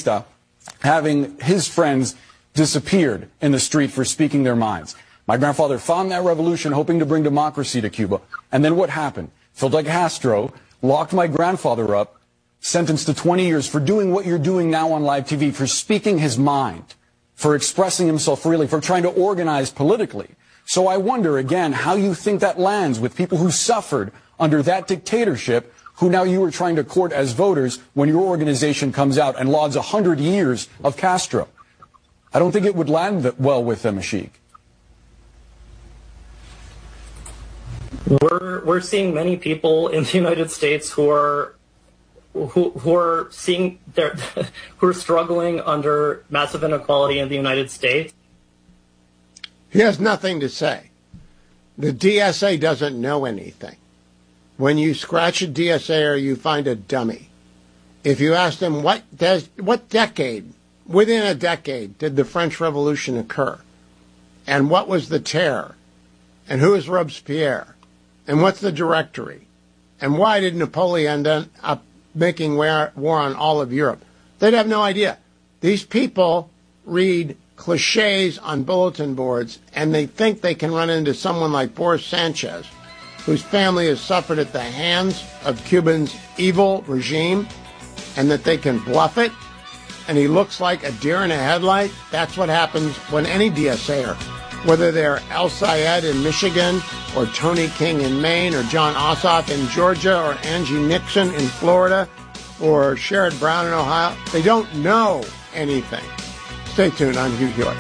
Batista having his friends disappeared in the street for speaking their minds. My grandfather found that revolution hoping to bring democracy to Cuba. And then what happened? Fidel Castro locked my grandfather up, sentenced to 20 years for doing what you're doing now on live TV, for speaking his mind, for expressing himself freely, for trying to organize politically. So I wonder, again, how you think that lands with people who suffered under that dictatorship, who now you are trying to court as voters when your organization comes out and lauds 100 years of Castro. I don't think it would land well with them, Ashik. We're seeing many people in the United States who are struggling under massive inequality in the United States. He has nothing to say. The DSA doesn't know anything. When you scratch a DSAer, you find a dummy. If you ask them what decade, within a decade, did the French Revolution occur? And what was the terror? And who is Robespierre? And what's the Directory? And why did Napoleon end up making war on all of Europe? They'd have no idea. These people read cliches on bulletin boards, and they think they can run into someone like Boris Sanchez, whose family has suffered at the hands of Cuba's evil regime, and that they can bluff it, and he looks like a deer in a headlight. That's what happens when any DSAer, whether they're El Sayed in Michigan, or Tony King in Maine, or John Ossoff in Georgia, or Angie Nixon in Florida, or Sherrod Brown in Ohio, they don't know anything. Stay tuned. I'm Hugh Hewitt.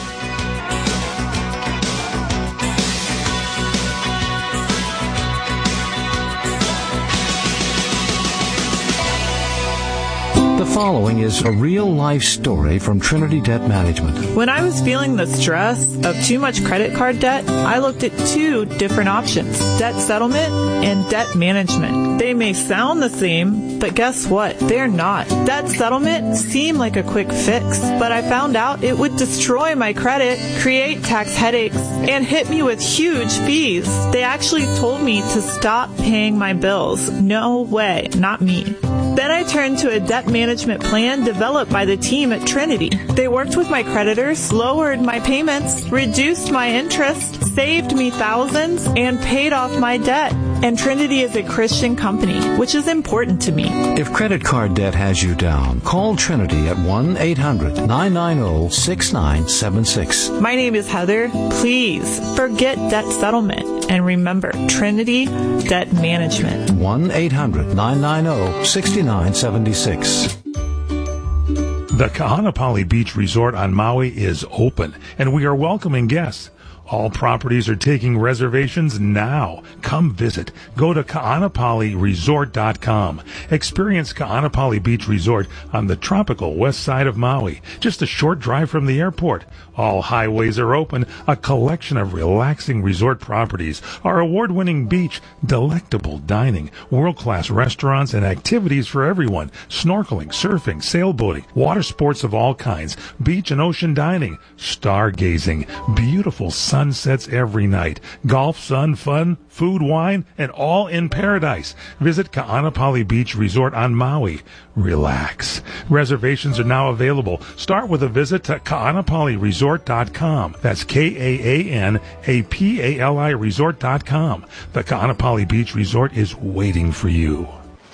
The following is a real-life story from Trinity Debt Management. When I was feeling the stress of too much credit card debt, I looked at two different options: debt settlement and debt management. They may sound the same, but guess what? They're not. Debt settlement seemed like a quick fix, but I found out it would destroy my credit, create tax headaches, and hit me with huge fees. They actually told me to stop paying my bills. No way, not me. Then I turned to a debt management plan developed by the team at Trinity. They worked with my creditors, lowered my payments, reduced my interest, saved me thousands, and paid off my debt. And Trinity is a Christian company, which is important to me. If credit card debt has you down, call Trinity at 1-800-990-6976. My name is Heather. Please forget debt settlement. And remember, Trinity Debt Management. 1-800-990-6976. The Kahanapali Beach Resort on Maui is open, and we are welcoming guests. All properties are taking reservations now. Come visit. Go to kaanapaliresort.com. Experience Kaanapali Beach Resort on the tropical west side of Maui, just a short drive from the airport. All highways are open, a collection of relaxing resort properties, our award-winning beach, delectable dining, world-class restaurants, and activities for everyone: snorkeling, surfing, sailboating, water sports of all kinds, beach and ocean dining, stargazing, beautiful sunsets every night, golf, sun, fun, food, wine, and all in paradise. Visit Kaanapali Beach Resort on Maui. Relax. Reservations are now available. Start with a visit to kaanapaliresort.com. That's Kaanapali resort.com. The Kaanapali Beach Resort is waiting for you.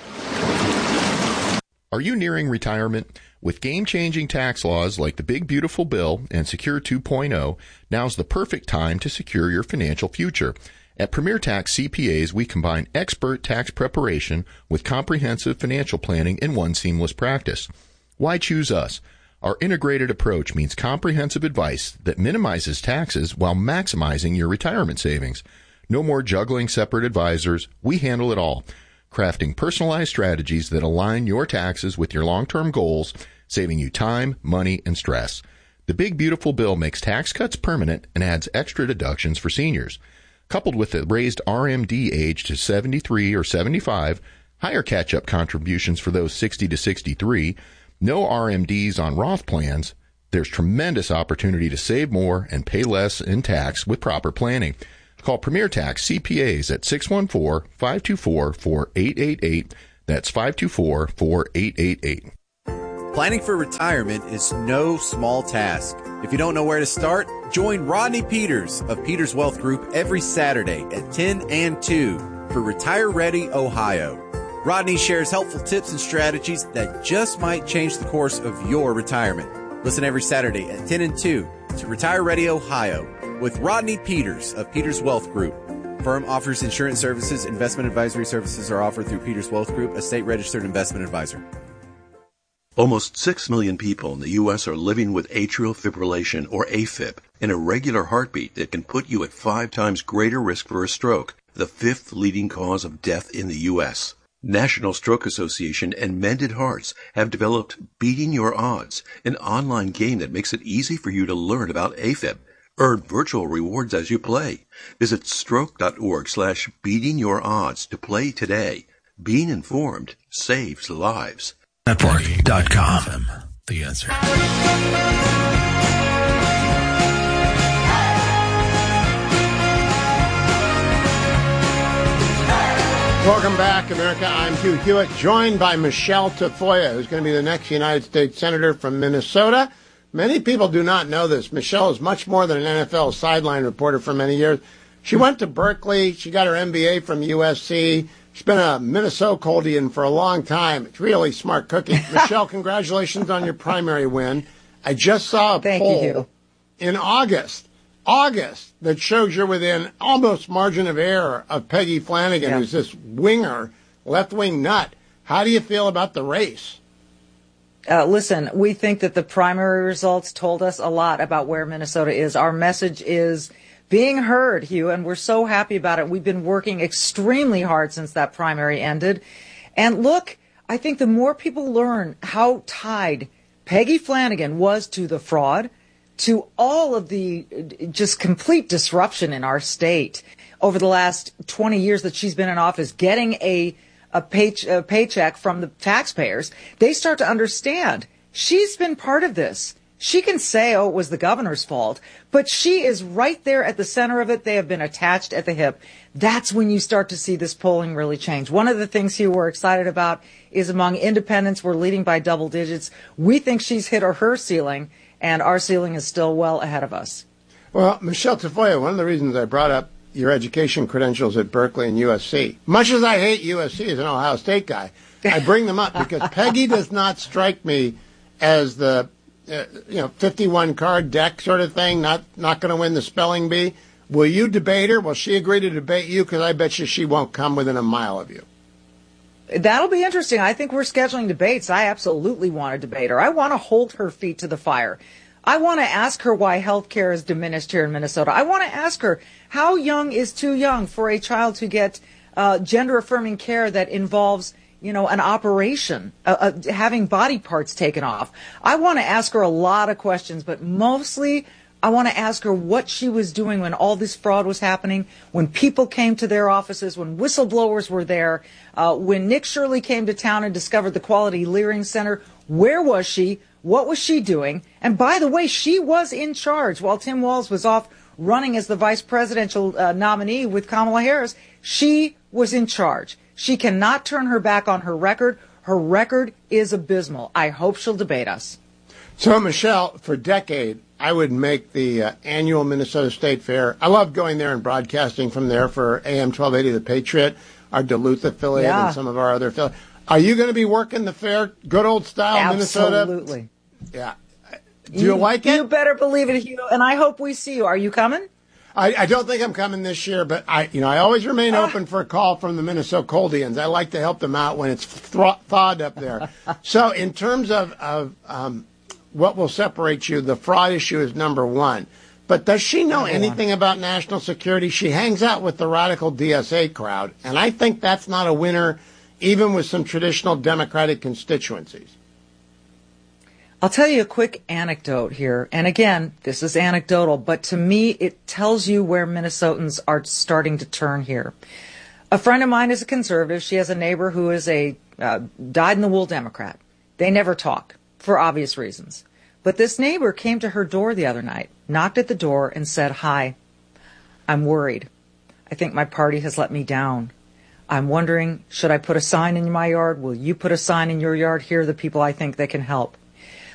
Are you nearing retirement? With game-changing tax laws like the Big Beautiful Bill and Secure 2.0, now's the perfect time to secure your financial future. At Premier Tax CPAs, we combine expert tax preparation with comprehensive financial planning in one seamless practice. Why choose us? Our integrated approach means comprehensive advice that minimizes taxes while maximizing your retirement savings. No more juggling separate advisors. We handle it all, crafting personalized strategies that align your taxes with your long-term goals, saving you time, money, and stress. The Big Beautiful Bill makes tax cuts permanent and adds extra deductions for seniors. Coupled with the raised RMD age to 73 or 75, higher catch-up contributions for those 60 to 63, no RMDs on Roth plans, there's tremendous opportunity to save more and pay less in tax with proper planning. Call Premier Tax CPAs at 614-524-4888. That's 524-4888. Planning for retirement is no small task. If you don't know where to start, join Rodney Peters of Peters Wealth Group every Saturday at 10 and 2 for Retire Ready Ohio. Rodney shares helpful tips and strategies that just might change the course of your retirement. Listen every Saturday at 10 and 2 to Retire Ready Ohio with Rodney Peters of Peters Wealth Group. Firm offers insurance services. Investment advisory services are offered through Peters Wealth Group, a state-registered investment advisor. Almost 6 million people in the U.S. are living with atrial fibrillation, or AFib, an irregular heartbeat that can put you at 5 times greater risk for a stroke, the 5th leading cause of death in the U.S. National Stroke Association and Mended Hearts have developed Beating Your Odds, an online game that makes it easy for you to learn about AFib. Earn virtual rewards as you play. Visit stroke.org/beatingyourodds to play today. Being informed saves lives. Network.com. The answer. Welcome back, America. I'm Hugh Hewitt, joined by Michelle Tafoya, who's going to be the next United States Senator from Minnesota. Many people do not know this. Michelle is much more than an NFL sideline reporter for many years. She went to Berkeley. She got her MBA from USC. She's been a Minnesotian for a long time. It's really smart cookie. Michelle, congratulations on your primary win. I just saw a poll in August that shows you're within almost margin of error of Peggy Flanagan, who's this winger, left-wing nut. How do you feel about the race? Listen, we think that the primary results told us a lot about where Minnesota is. Our message is being heard, Hugh, and we're so happy about it. We've been working extremely hard since that primary ended. And look, I think the more people learn how tied Peggy Flanagan was to the fraud, to all of the just complete disruption in our state over the last 20 years that she's been in office, getting a paycheck from the taxpayers, they start to understand she's been part of this. She can say, oh, it was the governor's fault, but she is right there at the center of it. They have been attached at the hip. That's when you start to see this polling really change. One of the things here we're excited about is among independents, we're leading by double digits. We think she's hit her ceiling, and our ceiling is still well ahead of us. Well, Michelle Tafoya, one of the reasons I brought up your education credentials at Berkeley and USC, much as I hate USC as an Ohio State guy, I bring them up because Peggy does not strike me as the 51 card deck sort of thing, not going to win the spelling bee. Will you debate her? Will she agree to debate you? Because I bet you she won't come within a mile of you. That'll be interesting. I think we're scheduling debates. I absolutely want to debate her. I want to hold her feet to the fire. I want to ask her why health care is diminished here in Minnesota. I want to ask her how young is too young for a child to get gender-affirming care that involves an operation, having body parts taken off. I want to ask her a lot of questions, but mostly I want to ask her what she was doing when all this fraud was happening, when people came to their offices, when whistleblowers were there, when Nick Shirley came to town and discovered the Quality Learning Center. Where was she? What was she doing? And by the way, she was in charge while Tim Walz was off running as the vice presidential nominee with Kamala Harris. She was in charge. She cannot turn her back on her record. Her record is abysmal. I hope she'll debate us. So, Michelle, for a decade, I would make the annual Minnesota State Fair. I love going there and broadcasting from there for AM 1280 The Patriot, our Duluth affiliate, and some of our other affiliates. Are you going to be working the fair, good old style Minnesota? Absolutely. Yeah. Do you like it? You better believe it, Hugh, and I hope we see you. Are you coming? I don't think I'm coming this year, but I always remain open for a call from the Minnesota Coldians. I like to help them out when it's thawed up there. So in terms of what will separate you, the fraud issue is number one. But does she know anything about national security? She hangs out with the radical DSA crowd, and I think that's not a winner, even with some traditional Democratic constituencies. I'll tell you a quick anecdote here. And again, this is anecdotal, but to me, it tells you where Minnesotans are starting to turn here. A friend of mine is a conservative. She has a neighbor who is a dyed-in-the-wool Democrat. They never talk, for obvious reasons. But this neighbor came to her door the other night, knocked at the door, and said, "Hi, I'm worried. I think my party has let me down. I'm wondering, should I put a sign in my yard? Will you put a sign in your yard? Here are the people I think that can help."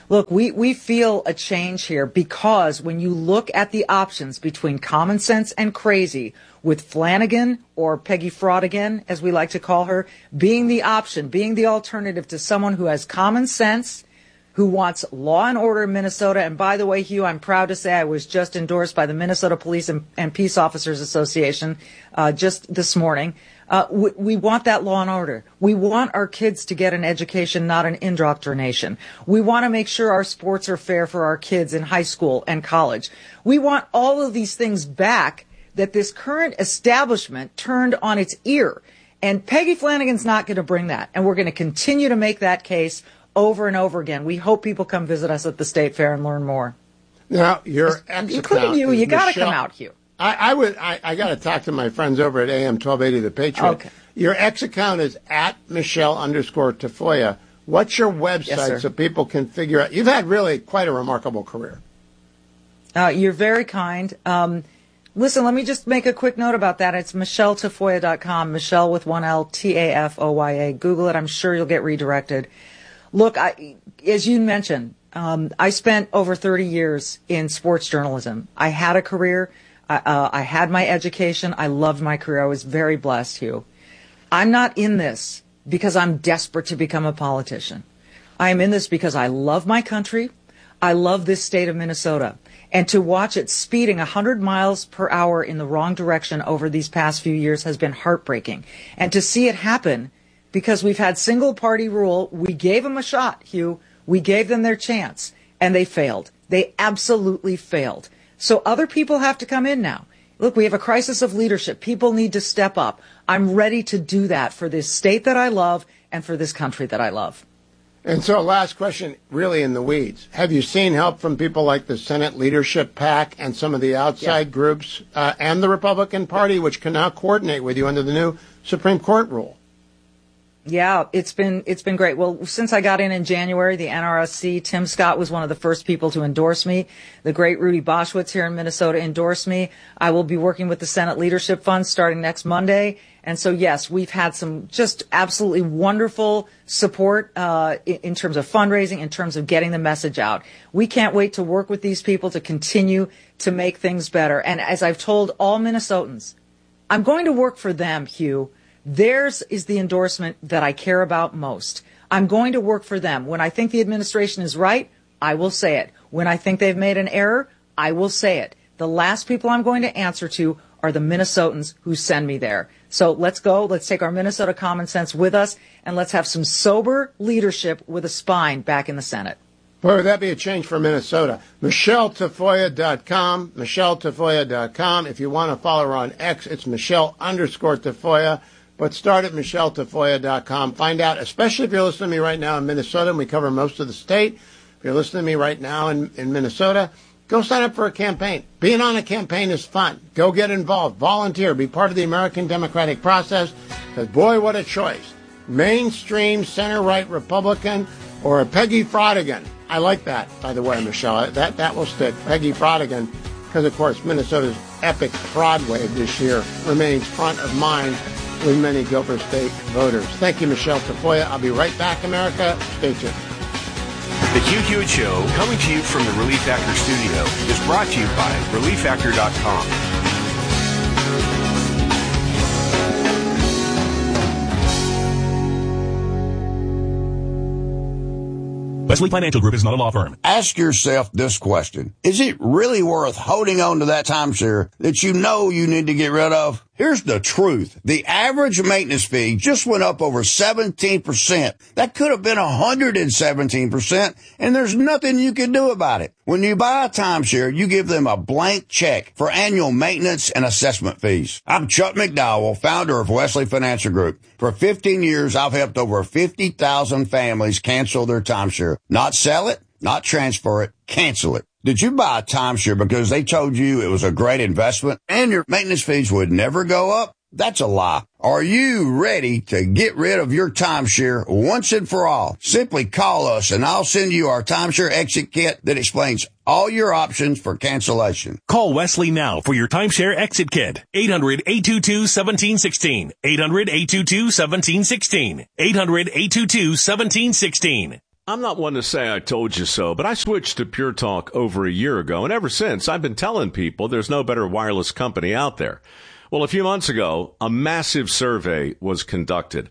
Look, we feel a change here because when you look at the options between common sense and crazy, with Flanagan, or Peggy Fraudigan, as we like to call her, being the option, being the alternative to someone who has common sense, who wants law and order in Minnesota. And by the way, Hugh, I'm proud to say I was just endorsed by the Minnesota Police and Peace Officers Association just this morning. We want that law and order. We want our kids to get an education, not an indoctrination. We want to make sure our sports are fair for our kids in high school and college. We want all of these things back that this current establishment turned on its ear. And Peggy Flanagan's not going to bring that. And we're going to continue to make that case over and over again. We hope people come visit us at the State Fair and learn more. Now, your ex-account, including you got to come out, Hugh. I got to talk to my friends over at AM 1280 The Patriot. Okay. Your ex-account is at Michelle_Tafoya. What's your website so people can figure out? You've had really quite a remarkable career. You're very kind. Listen, let me just make a quick note about that. It's MichelleTafoya.com, Michelle with one L, Tafoya. Google it. I'm sure you'll get redirected. Look, as you mentioned, I spent over 30 years in sports journalism. I had a career. I had my education. I loved my career. I was very blessed, Hugh. I'm not in this because I'm desperate to become a politician. I am in this because I love my country. I love this state of Minnesota. And to watch it speeding 100 miles per hour in the wrong direction over these past few years has been heartbreaking. And to see it happen because we've had single party rule, we gave them a shot, Hugh. We gave them their chance, and they failed. They absolutely failed. So other people have to come in now. Look, we have a crisis of leadership. People need to step up. I'm ready to do that for this state that I love and for this country that I love. And so last question, really in the weeds. Have you seen help from people like the Senate Leadership PAC and some of the outside groups and the Republican Party, which can now coordinate with you under the new Supreme Court rule? Yeah, it's been great. Well, since I got in January, the NRSC, Tim Scott was one of the first people to endorse me. The great Rudy Boschwitz here in Minnesota endorsed me. I will be working with the Senate Leadership Fund starting next Monday. And so, yes, we've had some just absolutely wonderful support in terms of fundraising, in terms of getting the message out. We can't wait to work with these people to continue to make things better. And as I've told all Minnesotans, I'm going to work for them, Hugh. Theirs is the endorsement that I care about most. I'm going to work for them. When I think the administration is right, I will say it. When I think they've made an error, I will say it. The last people I'm going to answer to are the Minnesotans who send me there. So let's go. Let's take our Minnesota common sense with us, and let's have some sober leadership with a spine back in the Senate. Boy, would that be a change for Minnesota. MichelleTafoya.com, MichelleTafoya.com. If you want to follow her on X, it's Michelle_Tafoya. But start at MichelleTafoya.com. Find out, especially if you're listening to me right now in Minnesota, and we cover most of the state. If you're listening to me right now in Minnesota, go sign up for a campaign. Being on a campaign is fun. Go get involved. Volunteer. Be part of the American democratic process. Because, boy, what a choice. Mainstream, center-right Republican or a Peggy Fraudigan. I like that, by the way, Michelle. That will stick. Peggy Fraudigan. Because, of course, Minnesota's epic fraud wave this year remains front of mind with many Gopher State voters. Thank you, Michelle Tafoya. I'll be right back, America. Stay tuned. The Hugh Hewitt Show, coming to you from the Relief Factor studio, is brought to you by ReliefFactor.com. Wesley Financial Group is not a law firm. Ask yourself this question. Is it really worth holding on to that timeshare that you know you need to get rid of? Here's the truth. The average maintenance fee just went up over 17%. That could have been 117%, and there's nothing you can do about it. When you buy a timeshare, you give them a blank check for annual maintenance and assessment fees. I'm Chuck McDowell, founder of Wesley Financial Group. For 15 years, I've helped over 50,000 families cancel their timeshare. Not sell it, not transfer it, cancel it. Did you buy a timeshare because they told you it was a great investment and your maintenance fees would never go up? That's a lie. Are you ready to get rid of your timeshare once and for all? Simply call us and I'll send you our timeshare exit kit that explains all your options for cancellation. Call Wesley now for your timeshare exit kit. 800-822-1716. 800-822-1716. 800-822-1716. I'm not one to say I told you so, but I switched to Pure Talk over a year ago, and ever since, I've been telling people there's no better wireless company out there. Well, a few months ago, a massive survey was conducted.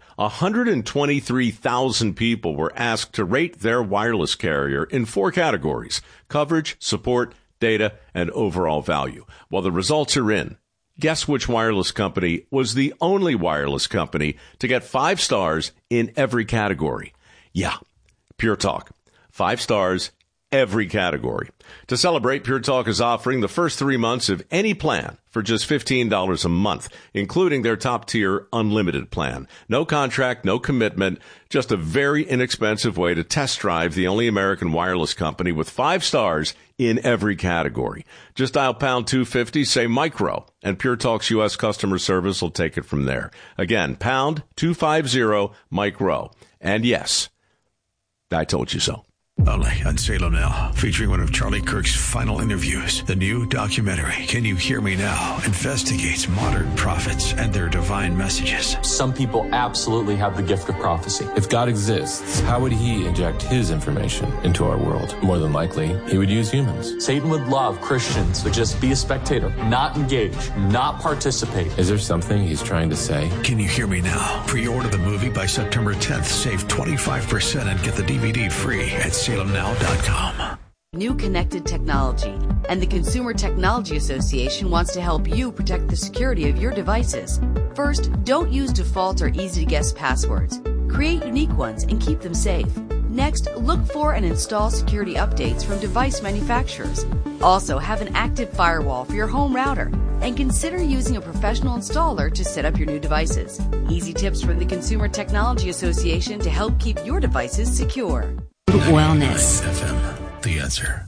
123,000 people were asked to rate their wireless carrier in 4 categories: coverage, support, data, and overall value. Well, the results are in. Guess which wireless company was the only wireless company to get 5 stars in every category? Yeah, Pure Talk. 5 stars, every category. To celebrate, Pure Talk is offering the first 3 months of any plan for just $15 a month, including their top-tier unlimited plan. No contract, no commitment, just a very inexpensive way to test drive the only American wireless company with 5 stars in every category. Just dial pound 250, say micro, and Pure Talk's U.S. customer service will take it from there. Again, pound 250 micro. And yes, I told you so. Only on Salem Now, featuring one of Charlie Kirk's final interviews. The new documentary, Can You Hear Me Now?, investigates modern prophets and their divine messages. Some people absolutely have the gift of prophecy. If God exists, how would he inject his information into our world? More than likely, he would use humans. Satan would love Christians to just be a spectator, not engage, not participate. Is there something he's trying to say? Can You Hear Me Now? Pre-order the movie by September 10th. Save 25% and get the DVD free at salemnow.com. New connected technology, and the Consumer Technology Association wants to help you protect the security of your devices. First, don't use default or easy-to-guess passwords. Create unique ones and keep them safe. Next, look for and install security updates from device manufacturers. Also, have an active firewall for your home router, and consider using a professional installer to set up your new devices. Easy tips from the Consumer Technology Association to help keep your devices secure. Wellness. FM, the answer.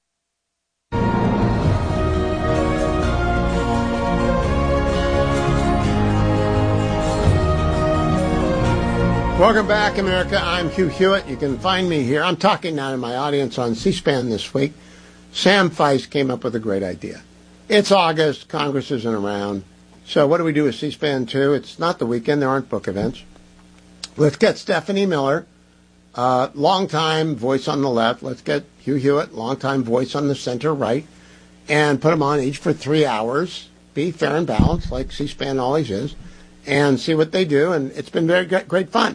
Welcome back, America. I'm Hugh Hewitt. You can find me here. I'm talking now to my audience on C-SPAN this week. Sam Feist came up with a great idea. It's August. Congress isn't around. So what do we do with C-SPAN 2? It's not the weekend. There aren't book events. Let's get Stephanie Miller, long-time voice on the left. Let's get Hugh Hewitt, long-time voice on the center right, and put them on each for 3 hours. Be fair and balanced, like C-SPAN always is, and see what they do. And it's been very great fun.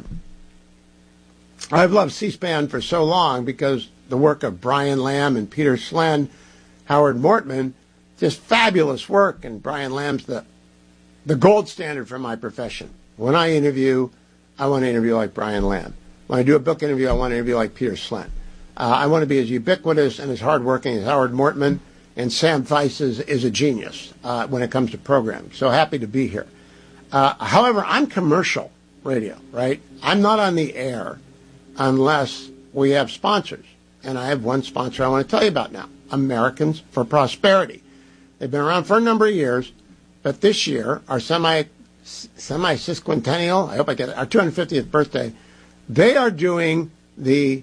I've loved C-SPAN for so long because the work of Brian Lamb and Peter Slen, Howard Mortman, just fabulous work. And Brian Lamb's the gold standard for my profession. When I interview, I want to interview like Brian Lamb. When I do a book interview, I want to interview like Peter Slen. I want to be as ubiquitous and as hardworking as Howard Mortman, and Sam Feist is a genius when it comes to programming. So happy to be here. However, I'm commercial radio, right? I'm not on the air unless we have sponsors. And I have one sponsor I want to tell you about now, Americans for Prosperity. They've been around for a number of years, but this year, our semi-sesquicentennial, I hope I get it, our 250th birthday, they are doing the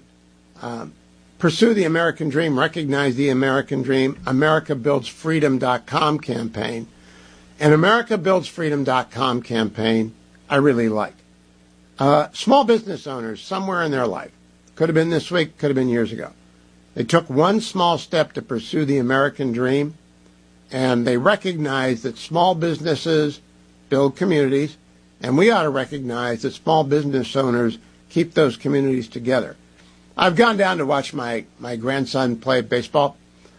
Pursue the American Dream, Recognize the American Dream, AmericaBuildsFreedom.com campaign. And AmericaBuildsFreedom.com campaign, I really like. Small business owners, somewhere in their life, could have been this week, could have been years ago. They took one small step to pursue the American dream, and they recognized that small businesses build communities, and we ought to recognize that small business owners keep those communities together. I've gone down to watch my grandson play baseball,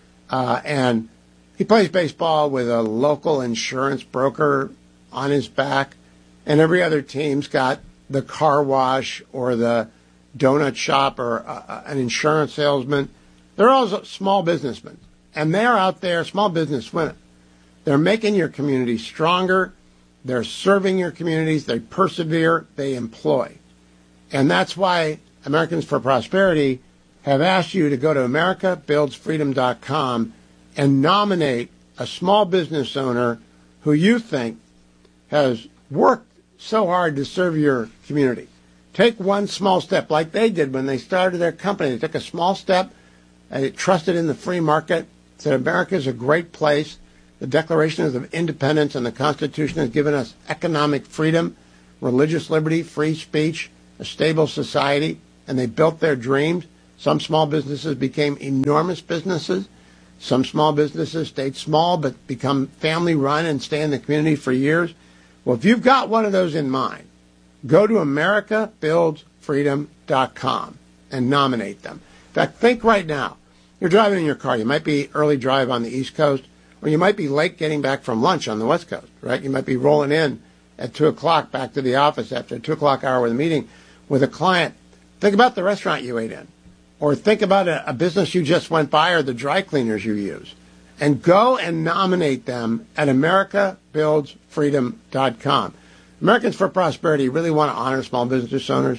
and he plays baseball with a local insurance broker on his back, and every other team's got the car wash or the donut shop or an insurance salesman. They're all small businessmen, and they're out there, small business women. They're making your community stronger. They're serving your communities. They persevere. They employ. And that's why Americans for Prosperity have asked you to go to AmericaBuildsFreedom.com and nominate a small business owner who you think has worked so hard to serve your community. Take one small step like they did when they started their company. They took a small step. They trusted in the free market, said America is a great place. The Declaration of Independence and the Constitution has given us economic freedom, religious liberty, free speech, a stable society. and they built their dreams. Some small businesses became enormous businesses. Some small businesses stayed small but become family-run and stay in the community for years. Well, if you've got one of those in mind, go to AmericaBuildsFreedom.com and nominate them. In fact, think right now. You're driving in your car. You might be early drive on the East Coast, or you might be late getting back from lunch on the West Coast, right? You might be rolling in at 2 o'clock back to the office after a 2 o'clock hour with a meeting with a client. Think about the restaurant you ate in, or think about a business you just went by or the dry cleaners you use, and go and nominate them at AmericaBuildsFreedom.com. Americans for Prosperity really want to honor small business owners.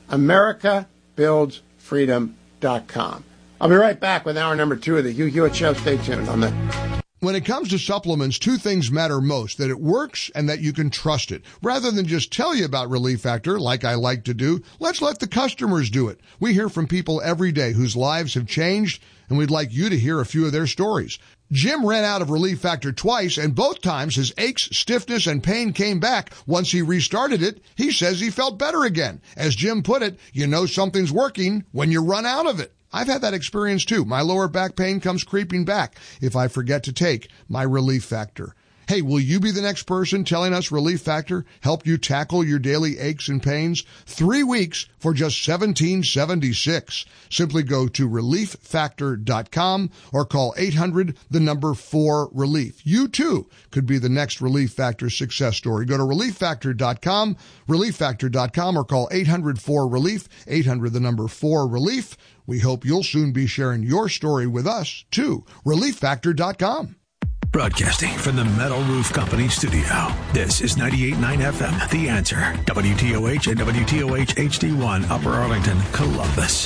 AmericaBuildsFreedom.com. I'll be right back with hour number 2 of the Hugh Hewitt Show. Stay tuned on the... When it comes to supplements, 2 things matter most, that it works and that you can trust it. Rather than just tell you about Relief Factor, like I like to do, let's let the customers do it. We hear from people every day whose lives have changed, and we'd like you to hear a few of their stories. Jim ran out of Relief Factor twice, and both times his aches, stiffness, and pain came back. Once he restarted it, he says he felt better again. As Jim put it, you know something's working when you run out of it. I've had that experience too. My lower back pain comes creeping back if I forget to take my Relief Factor. Hey, will you be the next person telling us Relief Factor helped you tackle your daily aches and pains? 3 weeks for just $17.76. Simply go to ReliefFactor.com or call 800-4-RELIEF. You too could be the next Relief Factor success story. Go to ReliefFactor.com, ReliefFactor.com, or call 800-4-RELIEF, 800-4-RELIEF. We hope you'll soon be sharing your story with us too. ReliefFactor.com. Broadcasting from the Metal Roof Company studio. This is 98.9 FM, The Answer. WTOH and WTOH HD1, Upper Arlington, Columbus.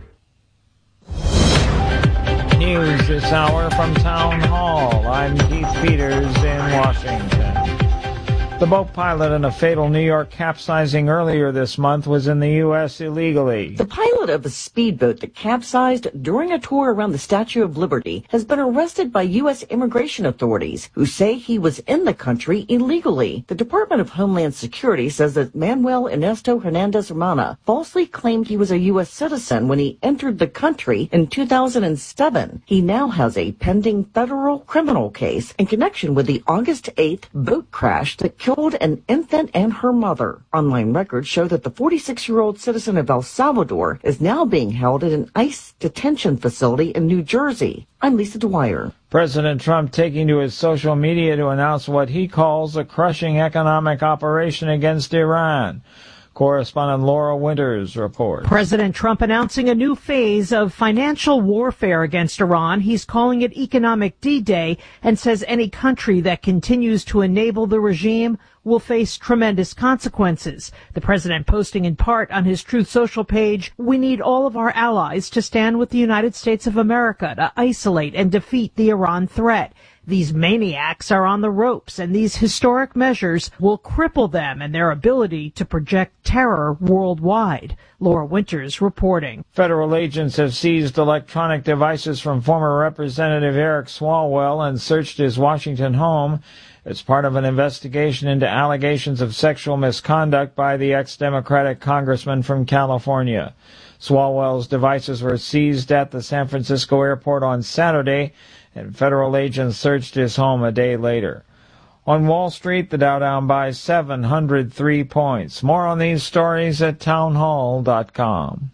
News this hour from Town Hall. I'm Keith Peters in Washington. The boat pilot in a fatal New York capsizing earlier this month was in the U.S. illegally. The pilot of a speedboat that capsized during a tour around the Statue of Liberty has been arrested by U.S. immigration authorities who say he was in the country illegally. The Department of Homeland Security says that Manuel Ernesto Hernandez Romana falsely claimed he was a U.S. citizen when he entered the country in 2007. He now has a pending federal criminal case in connection with the August 8th boat crash that killed an infant and her mother. Online records show that the 46-year-old citizen of El Salvador is now being held at an ICE detention facility in New Jersey. I'm Lisa Dwyer. President Trump taking to his social media to announce what he calls a crushing economic operation against Iran. Correspondent Laura Winters reports. President Trump announcing a new phase of financial warfare against Iran. He's calling it Economic D-Day and says any country that continues to enable the regime will face tremendous consequences. The president posting in part on his Truth Social page, "We need all of our allies to stand with the United States of America to isolate and defeat the Iran threat. These maniacs are on the ropes, and these historic measures will cripple them and their ability to project terror worldwide." Laura Winters reporting. Federal agents have seized electronic devices from former Representative Eric Swalwell and searched his Washington home as part of an investigation into allegations of sexual misconduct by the ex-Democratic congressman from California. Swalwell's devices were seized at the San Francisco airport on Saturday, and federal agents searched his home a day later. On Wall Street, the Dow down by 703 points. More on these stories at townhall.com.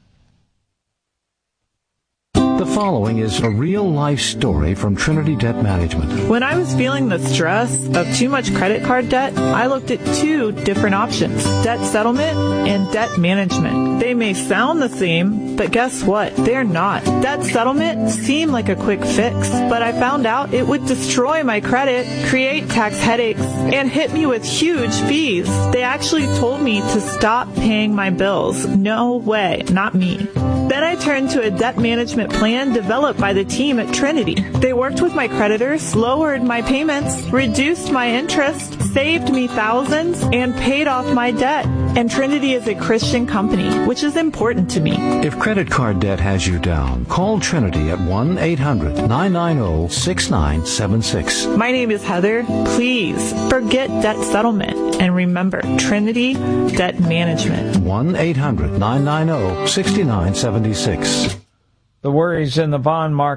The following is a real-life story from Trinity Debt Management. When I was feeling the stress of too much credit card debt, I looked at 2 different options: debt settlement and debt management. They may sound the same, but guess what? They're not. Debt settlement seemed like a quick fix, but I found out it would destroy my credit, create tax headaches, and hit me with huge fees. They actually told me to stop paying my bills. No way, not me. Then I turned to a debt management plan developed by the team at Trinity. They worked with my creditors, lowered my payments, reduced my interest, saved me thousands, and paid off my debt. And Trinity is a Christian company, which is important to me. If credit card debt has you down, call Trinity at 1-800-990-6976. My name is Heather. Please forget debt settlement and remember Trinity Debt Management. 1-800-990-6976. The worries in the bond market